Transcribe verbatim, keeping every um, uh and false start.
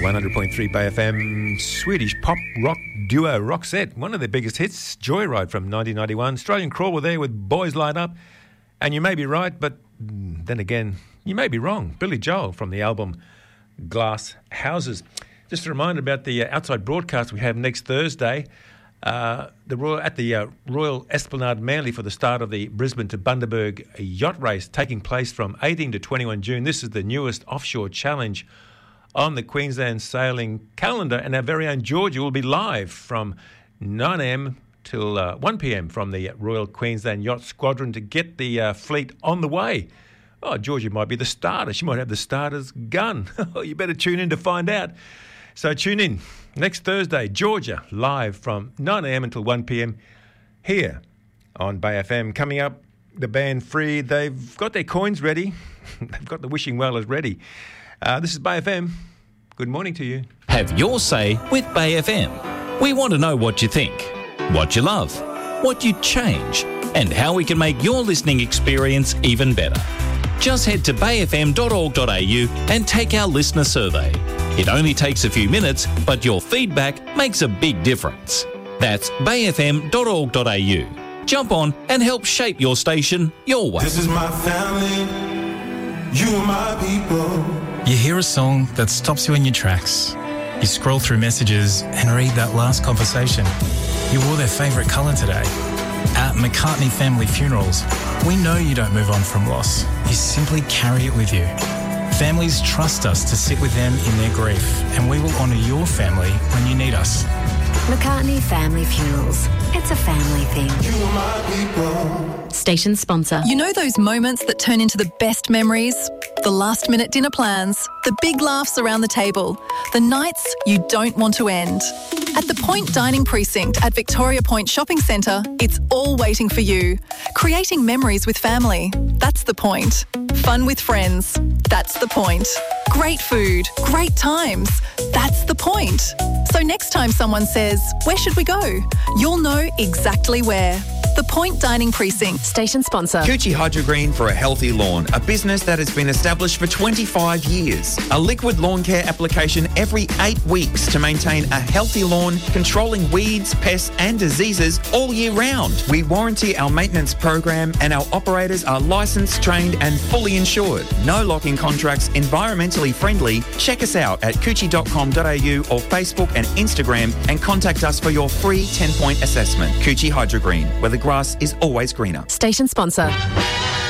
one hundred point three Bay F M, Swedish pop rock duo Roxette, one of their biggest hits, Joyride from nineteen ninety-one. Australian Crawl were there with Boys Light Up. And you may be right, but then again, you may be wrong. Billy Joel from the album Glass Houses. Just a reminder about the uh, outside broadcast we have next Thursday uh, the Royal, at the uh, Royal Esplanade Manly for the start of the Brisbane to Bundaberg yacht race taking place from eighteen to twenty-one June. This is the newest offshore challenge on the Queensland sailing calendar, and our very own Georgia will be live from nine a.m. till uh, one p.m. from the Royal Queensland Yacht Squadron to get the uh, fleet on the way. Oh, Georgia might be the starter. She might have the starter's gun. You better tune in to find out. So tune in next Thursday, Georgia, live from nine a.m. until one p.m. here on Bay F M. Coming up, the band Free. They've got their coins ready. They've got the wishing wellers ready. Uh, this is Bay F M. Good morning to you. Have your say with Bay F M. We want to know what you think, what you love, what you'd change, and how we can make your listening experience even better. Just head to bay f m dot org dot a u and take our listener survey. It only takes a few minutes, but your feedback makes a big difference. That's bay f m dot org dot a u. Jump on and help shape your station your way. This is my family, you are my people. You hear a song that stops you in your tracks. You scroll through messages and read that last conversation. You wore their favourite colour today. At McCartney Family Funerals, we know you don't move on from loss. You simply carry it with you. Families trust us to sit with them in their grief, and we will honour your family when you need us. McCartney Family Funerals. It's a family thing. You are my people. Station sponsor. You know those moments that turn into the best memories? The last-minute dinner plans, the big laughs around the table, the nights you don't want to end. At the Point Dining Precinct at Victoria Point Shopping Centre, it's all waiting for you. Creating memories with family, that's the point. Fun with friends, that's the point. Great food, great times, that's the point. So next time someone says, "Where should we go?" you'll know exactly where. The Point Dining Precinct. Station sponsor. Coochie Hydro Green for a healthy lawn, a business that has been established for twenty-five years. A liquid lawn care application every eight weeks to maintain a healthy lawn, controlling weeds, pests and diseases all year round. We warranty our maintenance program and our operators are licensed, trained and fully insured. No lock-in contracts, environmentally friendly. Check us out at coochie dot com dot a u or Facebook and Instagram and contact us for your free ten-point assessment. Coochie Hydro Green, where the grass is always greener. Station sponsor.